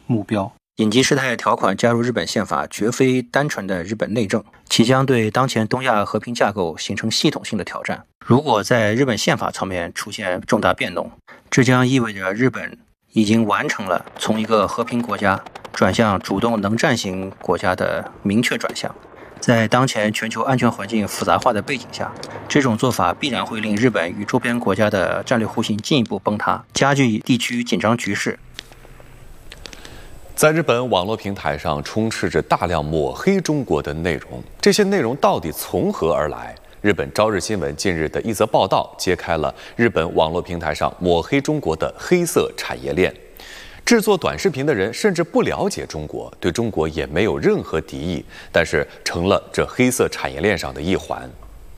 目标。紧急事态条款加入日本宪法，绝非单纯的日本内政，其将对当前东亚和平架构形成系统性的挑战。如果在日本宪法层面出现重大变动，这将意味着日本已经完成了从一个和平国家转向主动能战型国家的明确转向。在当前全球安全环境复杂化的背景下，这种做法必然会令日本与周边国家的战略互信进一步崩塌，加剧地区紧张局势。 在日本网络平台上充斥着大量抹黑中国的内容，这些内容到底从何而来？日本朝日新闻近日的一则报道揭开了日本网络平台上抹黑中国的黑色产业链。制作短视频的人甚至不了解中国，对中国也没有任何敌意，但是成了这黑色产业链上的一环。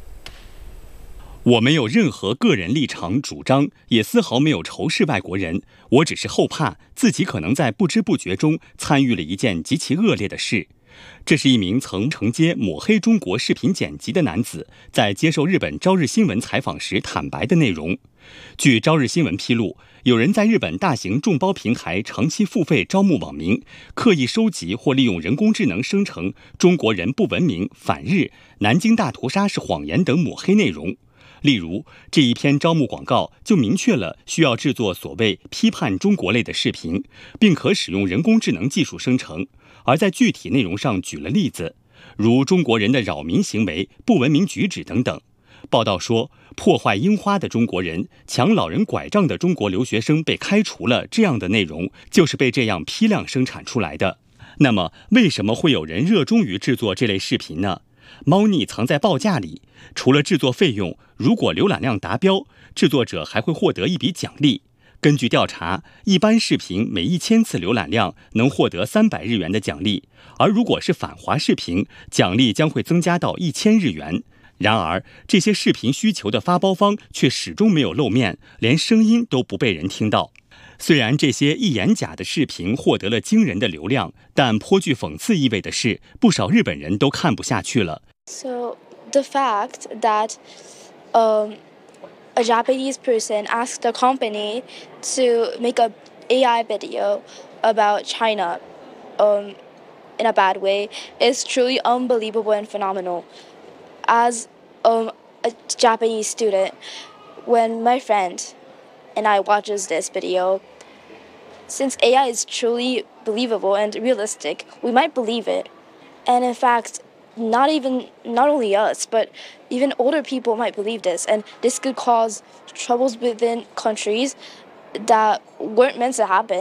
我没有任何个人立场主张，也丝毫没有仇视外国人，我只是后怕自己可能在不知不觉中参与了一件极其恶劣的事。这是一名曾承接抹黑中国视频剪辑的男子在接受日本朝日新闻采访时坦白的内容。据朝日新闻披露，有人在日本大型众包平台长期付费招募网民，刻意收集或利用人工智能生成中国人不文明、反日、南京大屠杀是谎言等抹黑内容。例如，这一篇招募广告就明确了需要制作所谓批判中国类的视频，并可使用人工智能技术生成，而在具体内容上举了例子，如中国人的扰民行为、不文明举止等等。报道说，破坏樱花的中国人、抢老人拐杖的中国留学生被开除了，这样的内容就是被这样批量生产出来的。那么，为什么会有人热衷于制作这类视频呢？猫腻藏在报价里，除了制作费用，如果浏览量达标，制作者还会获得一笔奖励。根据调查，一般视频每1000次浏览量能获得300日元的奖励，而如果是反华视频，奖励将会增加到1000日元。然而，这些视频需求的发包方却始终没有露面，连声音都不被人听到。虽然这些一言假的视频获得了惊人的流量，但颇具讽刺意味的是，不少日本人都看不下去了。 So the fact that a Japanese person asked a company to make a AI video about China in a bad way is truly unbelievable and phenomenal. As a Japanese student, when my friend and I watches this video, since AI is truly believable and realistic, we might believe it. And in fact, not only us, but even older people might believe this, and this could cause troubles within countries that weren't meant to happen.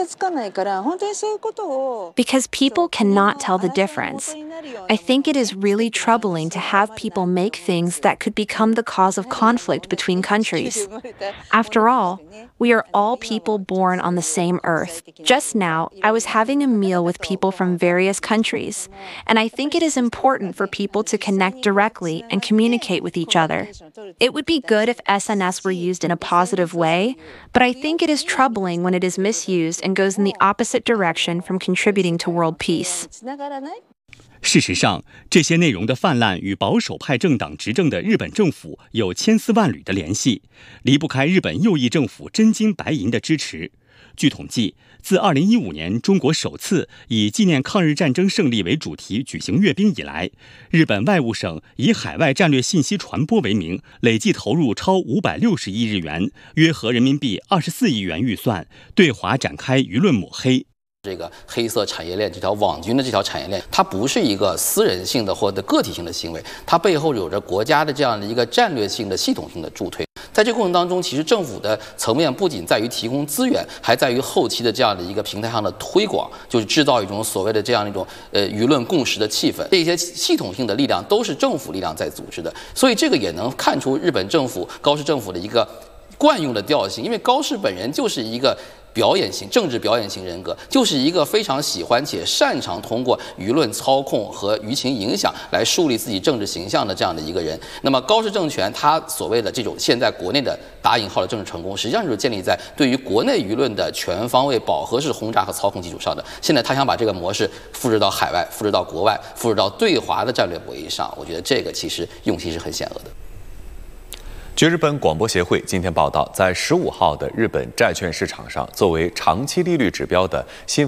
Because people cannot tell the difference. I think it is really troubling to have people make things that could become the cause of conflict between countries. After all, we are all people born on the same earth. Just now, I was having a meal with people from various countries, and I think it is important for people to connect directly and communicate with each other. It would be good if SNS were used in a positive way, but I think it is troubling when it is misused and goes in the opposite direction from contributing to world peace. 事实上，这些内容的泛滥与保守派政党执政的日本政府有千丝万缕的联系，离不开日本右翼政府真金白银的支持。据统计，自2015年中国首次以纪念抗日战争胜利为主题举行阅兵以来，日本外务省以海外战略信息传播为名，累计投入超560亿日元，约合人民币24亿元预算，对华展开舆论抹黑。 这个黑色产业链，这条网军的这条产业链，它不是一个私人性的或者个体性的行为，它背后有着国家的这样的一个战略性的系统性的助推。在这个过程当中，其实政府的层面不仅在于提供资源，还在于后期的这样的一个平台上的推广，就是制造一种所谓的这样一种舆论共识的气氛。这些系统性的力量都是政府力量在组织的，所以这个也能看出日本政府高市政府的一个惯用的调性，因为高市本人就是一个政治表演型人格，就是一个非常喜欢且擅长通过舆论操控和舆情影响来树立自己政治形象的这样的一个人。那么高市政权他所谓的这种现在国内的打引号的政治成功，实际上就是建立在对于国内舆论的全方位饱和式轰炸和操控基础上的。现在他想把这个模式复制到海外，复制到国外，复制到对华的战略博弈上，我觉得这个其实用气是很险恶的。 据日本广播协会今天报道，在15号的日本债券市场上，作为长期利率指标的新